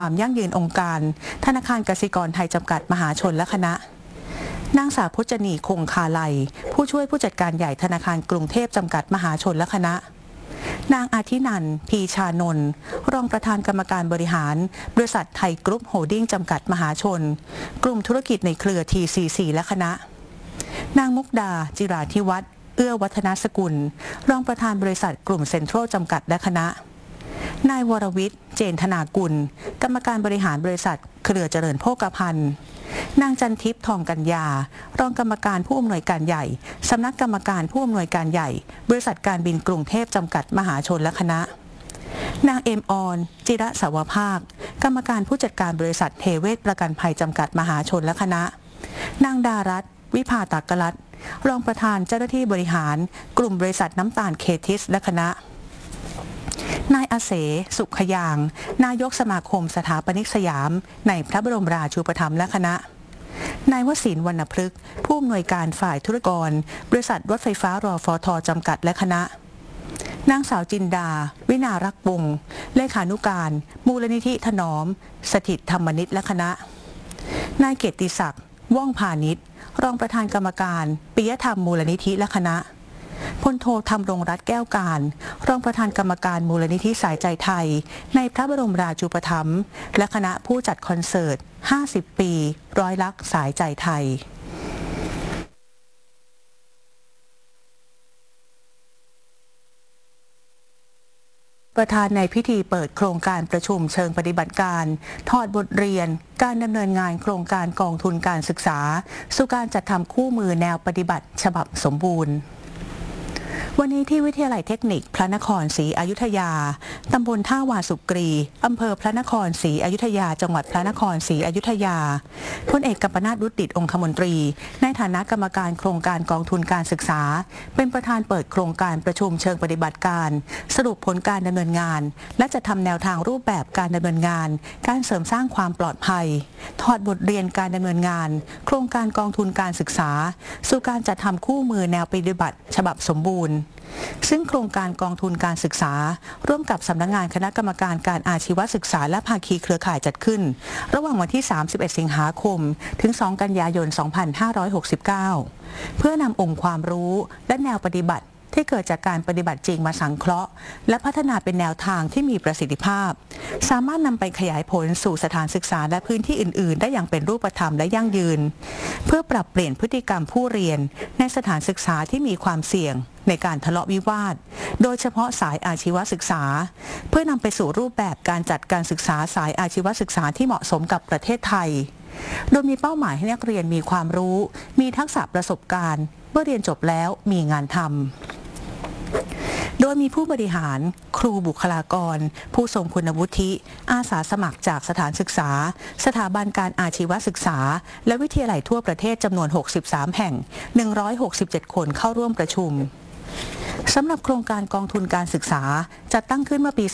ความยั่งยืนองค์การธนาคารกสิกรไทยจำกัดมหาชนและคณะนางสาวพจนีคงคาไลผู้ช่วยผู้จัดการใหญ่ธนาคารกรุงเทพจำกัดมหาชนและคณะนางอาทินันท์ พีชานนท์รองประธานกรรมการบริหารบริษัทไทยกรุ๊ปโฮลดิ้งจำกัดมหาชนกลุ่มธุรกิจในเครือ TCC และคณะนางมุกดา จิราธิวัฒน์ เอื้อวัฒนสกุลรองประธานบริษัทกลุ่มเซ็นทรัลจำกัดและคณะนายวรวิทย์ เจนธนากุลกรรมการบริหารบริษัทเครือเจริญโภคภัณฑ์นางจันทิพย์ ทองกัญญารองกรรมการผู้อำนวยการใหญ่สำนักกรรมการผู้อำนวยการใหญ่บริษัทการบินกรุงเทพจำกัดมหาชนและคณะนางเอ็มออน จิระสาวภาคกรรมการผู้จัดการบริษัทเทเวศประกันภัยจำกัดมหาชนและคณะนางดารัตน์ วิภาตากรัตน์รองประธานเจ้าหน้าที่บริหารกลุ่มบริษัทน้ำตาลเคทิสและคณะนายอาเส สุขยางนายกสมาคมสถาปนิกสยามในพระบรมราชูปถัมภ์และคณะนายวศินทร์ วรรณพฤกษ์ผู้อำนวยการฝ่ายธุรกรบริษัทรถไฟฟ้ารฟท.จำกัดและคณะนางสาวจินดา วินารักษ์วงศ์เลขานุการมูลนิธิถนอมสถิตธรรมนิตและคณะนายเกียรติศักดิ์ ว่องพาณิชย์รองประธานกรรมการปิยธรรมมูลนิธิและคณะพลโทธำรงรัตน์แก้วการรองประธานกรรมการมูลนิธิสายใจไทยในพระบรมราชูปถัมภ์และคณะผู้จัดคอนเสิร์ต 50 ปีร้อยลักษณ์สายใจไทยประธานในพิธีเปิดโครงการประชุมเชิงปฏิบัติการถอดบทเรียนการดำเนินงานโครงการกองทุนการศึกษาสู่การจัดทำคู่มือแนวปฏิบัติฉบับสมบูรณ์วันนี้ที่วิทยาลัยเทคนิคพระนครศรีอยุธยาตำบลท่าวาสุกรีอำเภอพระนครศรีอยุธยาจังหวัดพระนครศรีอยุธยาพลเอกกัมปนาท วุฒิองคมนตรีในฐานะกรรมการโครงการกองทุนการศึกษาเป็นประธานเปิดโครงการประชุมเชิงปฏิบัติการสรุปผลการดำเนินงานและจะทำแนวทางรูปแบบการดำเนินงานการเสริมสร้างความปลอดภัยถอดบทเรียนการดำเนินงานโครงการกองทุนการศึกษาสู่การจัดทำคู่มือแนวปฏิบัติฉบับสมบูรณ์ซึ่งโครงการกองทุนการศึกษาร่วมกับสำนักงานคณะกรรมการการอาชีวศึกษาและภาคีเครือข่ายจัดขึ้นระหว่างวันที่ 31 สิงหาคมถึง 2 กันยายน 2569 เพื่อนำองค์ความรู้และแนวปฏิบัติที่เกิดจากการปฏิบัติจริงมาสังเคราะห์และพัฒนาเป็นแนวทางที่มีประสิทธิภาพสามารถนำไปขยายผลสู่สถานศึกษาและพื้นที่อื่นๆได้อย่างเป็นรูปธรรมและยั่งยืนเพื่อปรับเปลี่ยนพฤติกรรมผู้เรียนในสถานศึกษาที่มีความเสี่ยงในการทะเลาะวิวาทโดยเฉพาะสายอาชีวศึกษาเพื่อนำไปสู่รูปแบบการจัดการศึกษาสายอาชีวศึกษาที่เหมาะสมกับประเทศไทยโดยมีเป้าหมายให้นักเรียนมีความรู้มีทักษะประสบการณ์เมื่อเรียนจบแล้วมีงานทำโดยมีผู้บริหารครูบุคลากรผู้ทรงคุณวุฒิอาสาสมัครจากสถานศึกษาสถาบันการอาชีวศึกษาและวิทยาลัยทั่วประเทศจำนวน63แห่ง167คนเข้าร่วมประชุมสำหรับโครงการกองทุนการศึกษาจัดตั้งขึ้นเมื่อปี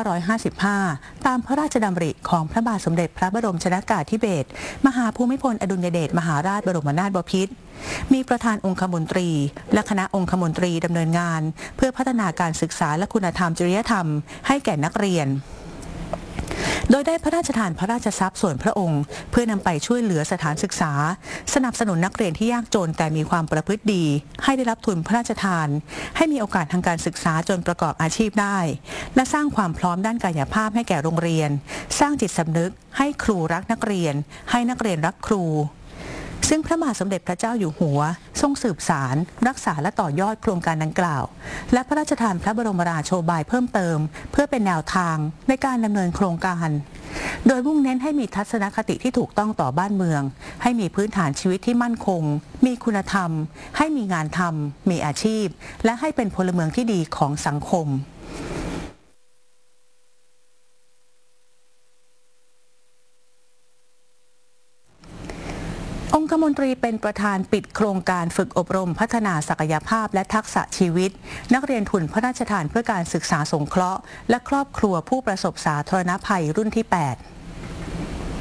2555 ตามพระราชดำริของพระบาทสมเด็จพระบรมชนกาธิเบศรมหาภูมิพลอดุลยเดชมหาราชบรมนาถบพิตรมีประธานองคมนตรีและคณะองคมนตรีดำเนินงานเพื่อพัฒนาการศึกษาและคุณธรรมจริยธรรมให้แก่นักเรียนโดยได้พระราชทานพระราชทรัพย์ส่วนพระองค์เพื่อนำไปช่วยเหลือสถานศึกษาสนับสนุนนักเรียนที่ยากจนแต่มีความประพฤติดีให้ได้รับทุนพระราชทานให้มีโอกาสทางการศึกษาจนประกอบอาชีพได้และสร้างความพร้อมด้านกายภาพให้แก่โรงเรียนสร้างจิตสำนึกให้ครูรักนักเรียนให้นักเรียนรักครูซึ่งพระบาทสมเด็จพระเจ้าอยู่หัวทรงสืบสารรักษาและต่อยอดโครงการดังกล่าวและพระราชทานพระบรมราโชบายเพิ่มเติมเพื่อเป็นแนวทางในการดำเนินโครงการโดยมุ่งเน้นให้มีทัศนคติที่ถูกต้องต่อบ้านเมืองให้มีพื้นฐานชีวิตที่มั่นคงมีคุณธรรมให้มีงานทำมีอาชีพและให้เป็นพลเมืองที่ดีของสังคมองคมนตรีเป็นประธานปิดโครงการฝึกอบรมพัฒนาศักยภาพและทักษะชีวิตนักเรียนทุนพระราชทานเพื่อการศึกษาสงเคราะห์และครอบครัวผู้ประสบสาธารณภัยรุ่นที่ 8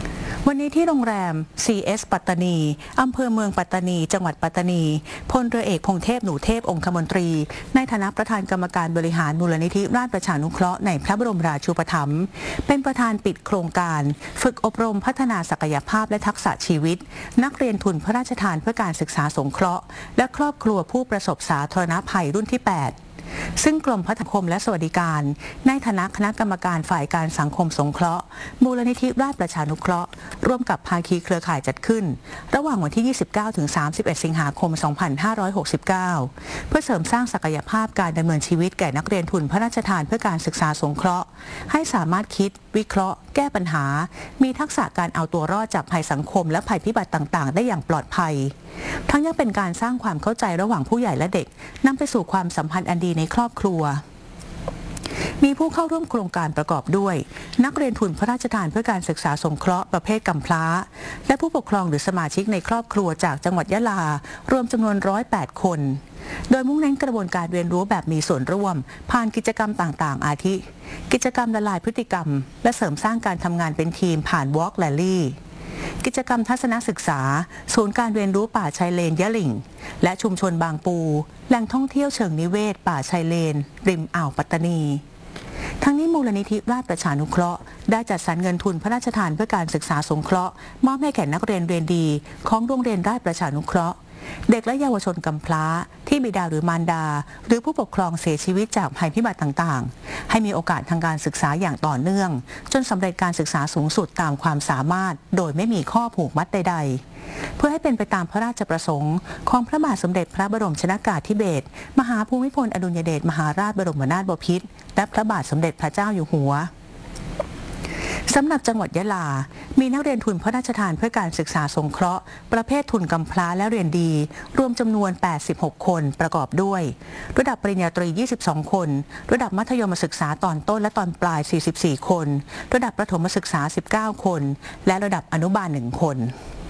วันนี้ที่โรงแรม CS ปัตตานีอำเภอเมืองปัตตานีจังหวัดปัตตานีพลเรือเอกพงเทพหนูเทพองคมนตรีในฐานะประธานกรรมการบริหารมูลนิธิราชประชานุเคราะห์ในพระบรมราชูปถัมภ์เป็นประธานปิดโครงการฝึกอบรมพัฒนาศักยภาพและทักษะชีวิตนักเรียนทุนพระราชทานเพื่อการศึกษาสงเคราะห์และครอบครัวผู้ประสบสาธารณภัยรุ่นที่ 8ซึ่งกรมพัฒนาสังคมและสวัสดิการในฐานะคณะกรรมการฝ่ายการสังคมสงเคราะห์มูลนิธิราชประชานุเคราะห์ร่วมกับภาคีเครือข่ายจัดขึ้นระหว่างวันที่ 29 ถึง 31 สิงหาคม 2569 เพื่อเสริมสร้างศักยภาพการดำเนินชีวิตแก่นักเรียนทุนพระราชทานเพื่อการศึกษาสงเคราะห์ให้สามารถคิดวิเคราะห์แก้ปัญหามีทักษะการเอาตัวรอดจากภัยสังคมและภัยพิบัติต่างๆได้อย่างปลอดภัยทั้งยังเป็นการสร้างความเข้าใจระหว่างผู้ใหญ่และเด็กนำไปสู่ความสัมพันธ์อันดีในครอบครัวมีผู้เข้าร่วมโครงการประกอบด้วยนักเรียนทุนพระราชทานเพื่อการศึกษาสงเคราะห์ประเภทกำพร้าและผู้ปกครองหรือสมาชิกในครอบครัวจากจังหวัดยะลารวมจำนวน108 คนโดยมุ่งเน้นกระบวนการเรียนรู้แบบมีส่วนร่วมผ่านกิจกรรมต่างๆอาทิกิจกรรมละลายพฤติกรรมและเสริมสร้างการทำงานเป็นทีมผ่าน Walk Rally กิจกรรมทัศนศึกษาศูนย์การเรียนรู้ป่าชายเลนยะหลิ่งและชุมชนบางปูแหล่งท่องเที่ยวเชิงนิเวศป่าชายเลนริมอ่าวปัตตานีทั้งนี้มูลนิธิราชประชานุเคราะห์ได้จัดสรรเงินทุนพระราชทานเพื่อการศึกษาสงเคราะห์มอบให้แก่นักเรียนเรียนดีของโรงเรียนราชประชานุเคราะห์เด็กและเยาวชนกำพร้าที่บิดาหรือมารดาหรือผู้ปกครองเสียชีวิตจากภัยพิบัติต่างๆให้มีโอกาสทางการศึกษาอย่างต่อเนื่องจนสำเร็จการศึกษาสูงสุดตามความสามารถโดยไม่มีข้อผูกมัดใดๆเพื่อให้เป็นไปตามพระราชประสงค์ของพระบาทสมเด็จพระบรมชนกาธิเบศรมหาภูมิพลอดุลยเดชมหาราชบรมนาถบพิตรและพระบาทสมเด็จพระเจ้าอยู่หัวสำหรับจังหวัดยะลามีนักเรียนทุนพระราชทานเพื่อการศึกษาสงเคราะห์ประเภททุนกำพร้าและเรียนดีรวมจำนวน86 คนประกอบด้วยระดับปริญญาตรี22 คนระดับมัธยมศึกษาตอนต้นและตอนปลาย44 คนระดับประถมศึกษา19 คนและระดับอนุบาล1 คน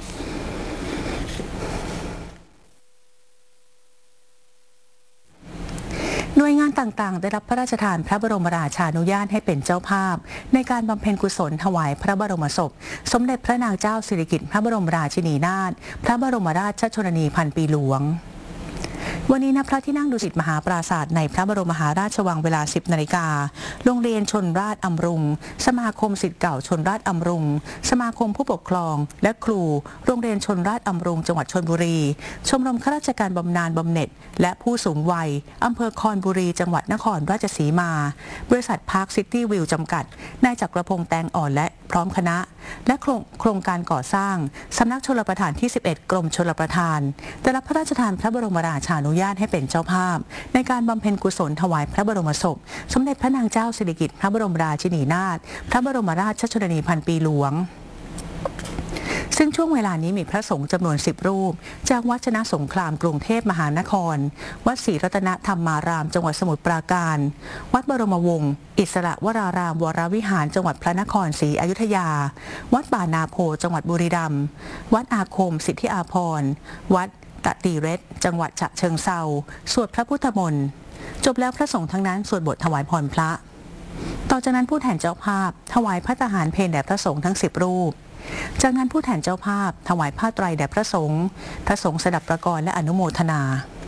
หน่วยงานต่างๆได้รับพระราชทานพระบรมราชานุญาตให้เป็นเจ้าภาพในการบำเพ็ญกุศลถวายพระบรมศพสมเด็จพระนางเจ้าสิริกิติ์พระบรมราชินีนาถพระบรมราชชนนีพันปีหลวงวันนี้ณพระที่นั่งดุสิตมหาปราสาทในพระบรมมหาราชวังเวลา 10 นาฬิกาโรงเรียนชนราษฎร์อำรุงสมาคมศิษย์เก่าชนราษฎร์อำรุงสมาคมผู้ปกครองและครูโรงเรียนชนราษฎร์อำรุงจังหวัดชลบุรีชมรมข้าราชการบำนาญบำเหน็จและผู้สูงวัยอำเภอคอนบุรีจังหวัดนครราชสีมาบริษัทพาร์คซิตี้วิวจำกัดนายจักรพงษ์แตงอ่อนและพร้อมคณะและโครงการก่อสร้างสำนักชลประทานที่ 11 กรมชลประทานได้รับพระราชทานพระบรมราชานุญาตให้เป็นเจ้าภาพในการบำเพ็ญกุศลถวายพระบรมศพสมเด็จพระนางเจ้าสิริกิติ์พระบรมราชินีนาถพระบรมราชชนนีพันปีหลวงซึ่งช่วงเวลานี้มีพระสงฆ์จำนวน10 รูปจากวัดชนะสงครามกรุงเทพมหานครวัดศรีรัตนธรรมารามจังหวัดสมุทรปราการวัดบรมวงศ์อิสระวรารามวรวิหารจังหวัดพระนครศรีอยุธยาวัดป่านาโพจังหวัดบุรีรัมย์วัดอาคมสิทธิอาภรณ์วัดตะตีเรศจังหวัดฉะเชิงเทราสวดพระพุทธมนต์จบแล้วพระสงฆ์ทั้งนั้นสวดบทถวายพรพระต่อจากนั้นผู้แทนเจ้าภาพถวายพระทหารเพลแด่พระสงฆ์ทั้ง10 รูปจากนั้นผู้แทนเจ้าภาพถวายผ้าไตรแด่พระสงฆ์สดับประกรณ์และอนุโมทนา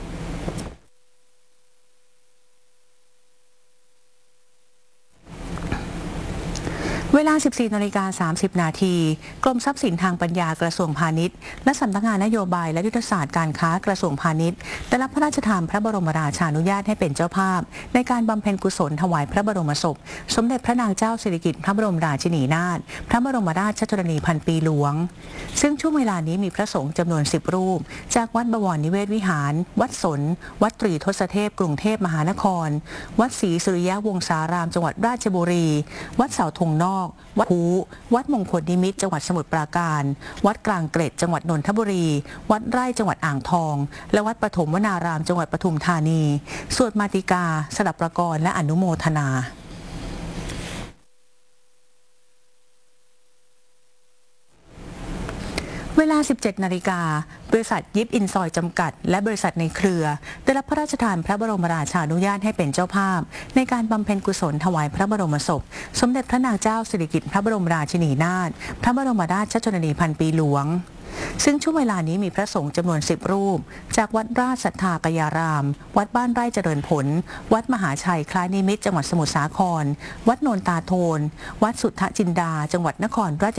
เวลา 14:30 นาทีกรมทรัพย์สินทางปัญญากระทรวงพาณิชย์และสำนักงานนโยบายและยุทธศาสตร์การค้ากระทรวงพาณิชย์ได้รับพระราชทานพระบรมราชานุญาตให้เป็นเจ้าภาพในการบำเพ็ญกุศลถวายพระบรมศพสมเด็จพระนางเจ้าสิริกิติ์พระบรมราชินีนาถพระบรมราชชนนีพันปีหลวงซึ่งช่วงเวลานี้มีพระสงฆ์จำนวน10 รูปจากวัดบวรนิเวศวิหารวัดสนวัดตรีทศเทพกรุงเทพมหานครวัดศรีสุริยวงศารามจังหวัดราชบุรีวัดเสาธงนอกวัดภูวัดมงคลนิมิตรจังหวัดสมุทรปราการวัดกลางเกร็ดจังหวัดนนทบุรีวัดไร่จังหวัดอ่างทองและวัดปฐมวนารามจังหวัดปทุมธานีสวดมาติกาสดับประกรณ์และอนุโมทนา เเวลา 17 นาฬิกา บริษัทยิปอินซอยจำกัดและบริษัทในเครือได้รับพระราชทานพระบรมราชานุญาตให้เป็นเจ้าภาพในการบำเพ็ญกุศลถวายพระบรมศพสมเด็จพระนางเจ้าสิริกิติ์พระบรมราชินีนาถพระบรมราชชนนีพันปีหลวงซึ่งช่วงเวลานี้มีพระสงฆ์จำนวน10 รูปจากวัดราชศรัทธากยาราม วัดบ้านไร่เจริญผล วัดมหาชัยคล้ายนิมิตรจังหวัดสมุทรสาคร วัดโนนตาโทน วัดสุทธจินดาจังหวัดนครราช